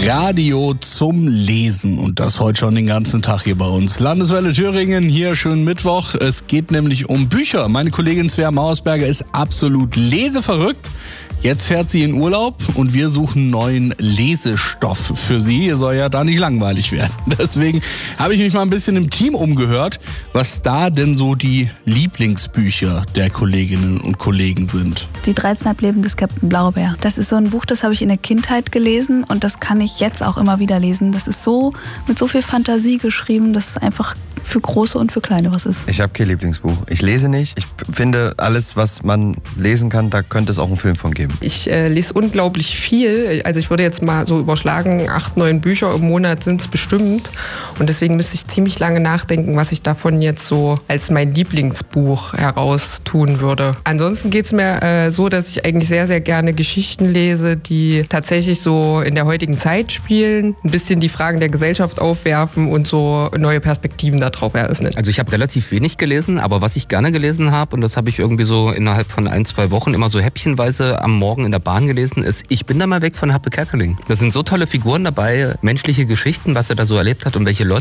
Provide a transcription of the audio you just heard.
Radio zum Lesen und das heute schon den ganzen Tag hier bei uns. Landeswelle Thüringen, hier schönen Mittwoch. Es geht nämlich um Bücher. Meine Kollegin Svea Mauersberger ist absolut leseverrückt. Jetzt fährt sie in Urlaub und wir suchen neuen Lesestoff für sie. Ihr soll ja da nicht langweilig werden. Deswegen habe ich mich mal ein bisschen im Team umgehört, was da denn so die Lieblingsbücher der Kolleginnen und Kollegen sind. Die 13 Leben des Captain Blaubeer. Das ist so ein Buch, das habe ich in der Kindheit gelesen und das kann ich jetzt auch immer wieder lesen. Das ist so mit so viel Fantasie geschrieben, dass es einfach für Große und für Kleine was ist. Ich habe kein Lieblingsbuch. Ich lese nicht. Ich finde, alles, was man lesen kann, da könnte es auch einen Film von geben. Ich lese unglaublich viel. Also ich würde jetzt mal so überschlagen, 8, 9 Bücher im Monat sind es bestimmt. Und deswegen müsste ich ziemlich lange nachdenken, was ich davon jetzt so als mein Lieblingsbuch heraustun würde. Ansonsten geht es mir so, dass ich eigentlich sehr, sehr gerne Geschichten lese, die tatsächlich so in der heutigen Zeit spielen, ein bisschen die Fragen der Gesellschaft aufwerfen und so neue Perspektiven darauf eröffnen. Also ich habe relativ wenig gelesen, aber was ich gerne gelesen habe, und das habe ich irgendwie so innerhalb von 1, 2 Wochen immer so häppchenweise am Morgen in der Bahn gelesen, ist Ich bin da mal weg von Happe Kerkeling. Da sind so tolle Figuren dabei, menschliche Geschichten, was er da so erlebt hat und welche Leute